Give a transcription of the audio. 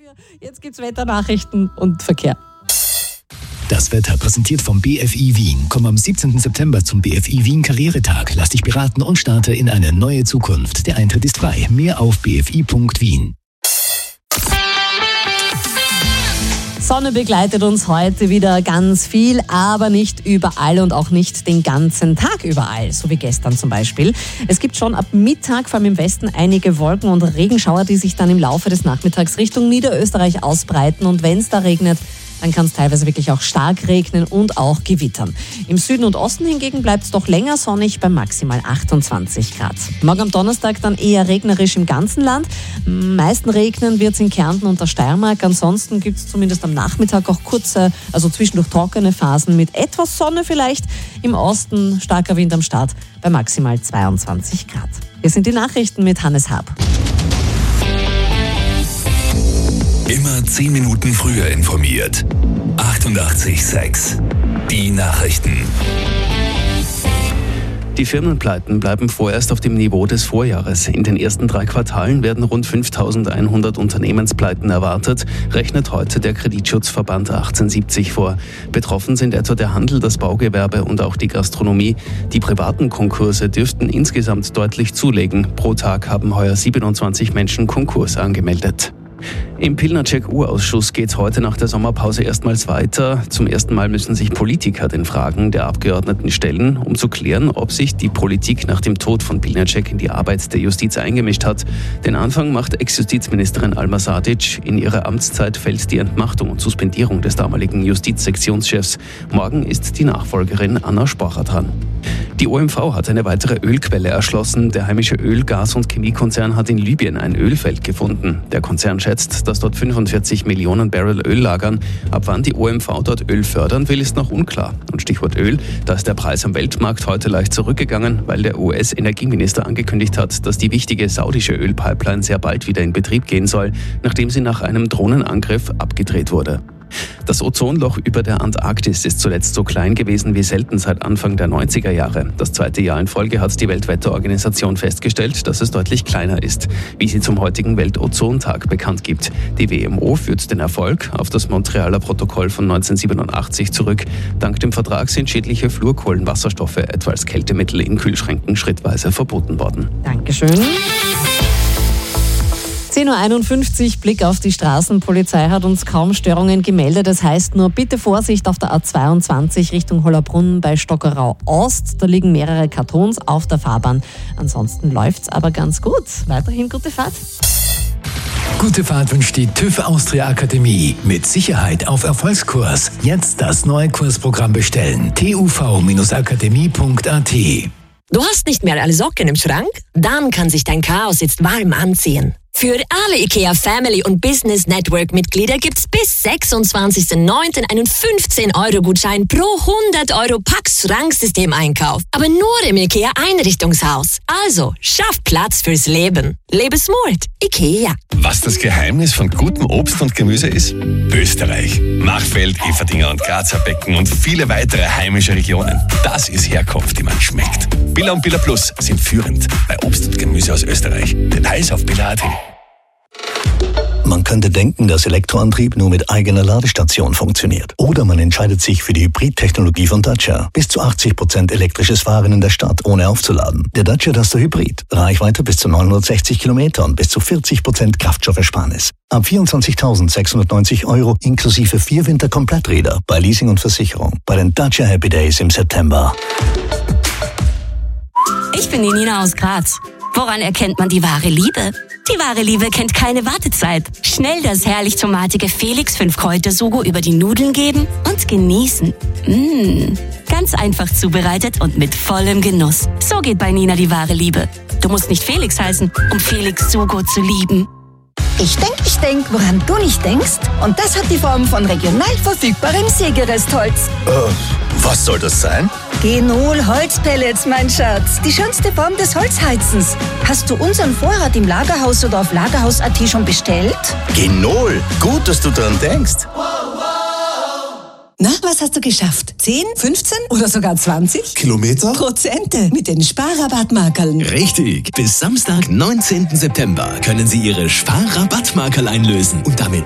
Jetzt gibt's Wetternachrichten und Verkehr. Das Wetter präsentiert vom BFI Wien. Komm am 17. September zum BFI Wien Karrieretag. Lass dich beraten und starte in eine neue Zukunft. Der Eintritt ist frei. Mehr auf bfi.wien. Sonne begleitet uns heute wieder ganz viel, aber nicht überall und auch nicht den ganzen Tag überall, so wie gestern zum Beispiel. Es gibt schon ab Mittag, vor allem im Westen, einige Wolken- und Regenschauer, die sich dann im Laufe des Nachmittags Richtung Niederösterreich ausbreiten. Und wenn es da regnet, dann kann es teilweise wirklich auch stark regnen und auch gewittern. Im Süden und Osten hingegen bleibt es doch länger sonnig bei maximal 28 Grad. Morgen am Donnerstag dann eher regnerisch im ganzen Land. Am meisten regnen wird es in Kärnten und der Steiermark. Ansonsten gibt es zumindest am Nachmittag auch kurze, also zwischendurch trockene Phasen mit etwas Sonne vielleicht. Im Osten starker Wind am Start bei maximal 22 Grad. Hier sind die Nachrichten mit Hannes Hab. Immer 10 Minuten früher informiert. 88,6. Die Nachrichten. Die Firmenpleiten bleiben vorerst auf dem Niveau des Vorjahres. In den ersten 3 Quartalen werden rund 5.100 Unternehmenspleiten erwartet, rechnet heute der Kreditschutzverband 1870 vor. Betroffen sind etwa der Handel, das Baugewerbe und auch die Gastronomie. Die privaten Konkurse dürften insgesamt deutlich zulegen. Pro Tag haben heuer 27 Menschen Konkurs angemeldet. Im Pilnacek-Urausschuss geht es heute nach der Sommerpause erstmals weiter. Zum ersten Mal müssen sich Politiker den Fragen der Abgeordneten stellen, um zu klären, ob sich die Politik nach dem Tod von Pilnacek in die Arbeit der Justiz eingemischt hat. Den Anfang macht Ex-Justizministerin Alma Sadic. In ihrer Amtszeit fällt die Entmachtung und Suspendierung des damaligen Justizsektionschefs. Morgen ist die Nachfolgerin Anna Spocher dran. Die OMV hat eine weitere Ölquelle erschlossen. Der heimische Öl-, Gas- und Chemiekonzern hat in Libyen ein Ölfeld gefunden. Der Konzern schätzt, dass dort 45 Millionen Barrel Öl lagern. Ab wann die OMV dort Öl fördern will, ist noch unklar. Und Stichwort Öl, da ist der Preis am Weltmarkt heute leicht zurückgegangen, weil der US-Energieminister angekündigt hat, dass die wichtige saudische Ölpipeline sehr bald wieder in Betrieb gehen soll, nachdem sie nach einem Drohnenangriff abgedreht wurde. Das Ozonloch über der Antarktis ist zuletzt so klein gewesen wie selten seit Anfang der 90er Jahre. Das 2. Jahr in Folge hat die Weltwetterorganisation festgestellt, dass es deutlich kleiner ist, wie sie zum heutigen Weltozontag bekannt gibt. Die WMO führt den Erfolg auf das Montrealer Protokoll von 1987 zurück. Dank dem Vertrag sind schädliche Fluorkohlenwasserstoffe etwa als Kältemittel in Kühlschränken schrittweise verboten worden. Dankeschön. 10.51 Uhr, Blick auf die Straßenpolizei hat uns kaum Störungen gemeldet. Das heißt nur bitte Vorsicht auf der A22 Richtung Hollabrunn bei Stockerau Ost. Da liegen mehrere Kartons auf der Fahrbahn. Ansonsten läuft's aber ganz gut. Weiterhin gute Fahrt. Gute Fahrt wünscht die TÜV Austria Akademie. Mit Sicherheit auf Erfolgskurs. Jetzt das neue Kursprogramm bestellen. tuv-akademie.at. Du hast nicht mehr alle Socken im Schrank? Dann kann sich dein Chaos jetzt warm anziehen. Für alle IKEA Family und Business Network Mitglieder gibt's bis 26.09. einen 15-Euro-Gutschein pro 100 Euro Pax Schranksystem-Einkauf. Aber nur im IKEA Einrichtungshaus. Also, schaff Platz fürs Leben. Lebe smart. IKEA. Was das Geheimnis von gutem Obst und Gemüse ist? Österreich. Machfeld, Everdinger und Grazer Becken und viele weitere heimische Regionen. Das ist Herkunft, die man schmeckt. Billa und Billa Plus sind führend bei Obst und Gemüse aus Österreich. Details auf billa.at. Man könnte denken, dass Elektroantrieb nur mit eigener Ladestation funktioniert. Oder man entscheidet sich für die Hybrid-Technologie von Dacia. Bis zu 80% elektrisches Fahren in der Stadt, ohne aufzuladen. Der Dacia Duster Hybrid. Reichweite bis zu 960 Kilometer und bis zu 40% Kraftstoffersparnis. Ab 24.690 Euro inklusive 4 Winterkompletträder bei Leasing und Versicherung. Bei den Dacia Happy Days im September. Ich bin die Nina aus Graz. Woran erkennt man die wahre Liebe? Die wahre Liebe kennt keine Wartezeit. Schnell das herrlich tomatige Felix 5-Kräuter-Sugo über die Nudeln geben und genießen. Ganz einfach zubereitet und mit vollem Genuss. So geht bei Nina die wahre Liebe. Du musst nicht Felix heißen, um Felix Sugo zu lieben. Ich denk, woran du nicht denkst. Und das hat die Form von regional verfügbarem Sägerestholz. Was soll das sein? Genol Holzpellets, mein Schatz. Die schönste Form des Holzheizens. Hast du unseren Vorrat im Lagerhaus oder auf Lagerhaus.at schon bestellt? Genol. Gut, dass du dran denkst. Na, was hast du geschafft? 10, 15 oder sogar 20? Kilometer? Prozente mit den Sparrabattmarkerln. Richtig. Bis Samstag, 19. September können Sie Ihre Sparrabattmarkerl einlösen und damit